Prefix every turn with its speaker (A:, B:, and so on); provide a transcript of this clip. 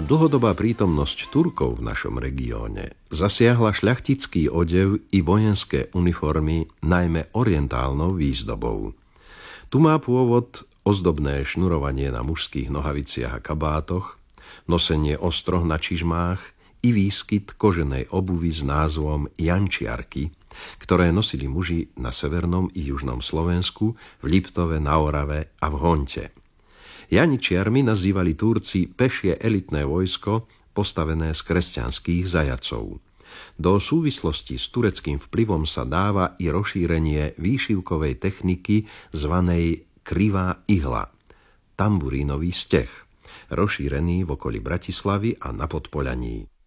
A: Dlhodobá prítomnosť Turkov v našom regióne zasiahla šľachtický odev i vojenské uniformy najmä orientálnou výzdobou. Tu má pôvod ozdobné šnurovanie na mužských nohaviciach a kabátoch, nosenie ostroh na čižmách i výskyt koženej obuvy s názvom jančiarky, ktoré nosili muži na severnom i južnom Slovensku, v Liptove, na Orave a v Honte. Janičiarmi nazývali Turci pešie elitné vojsko, postavené z kresťanských zajacov. Do súvislosti s tureckým vplyvom sa dáva i rozšírenie výšivkovej techniky zvanej krivá ihla, tamburínový steh, rozšírený v okolí Bratislavy a na Podpoľaní.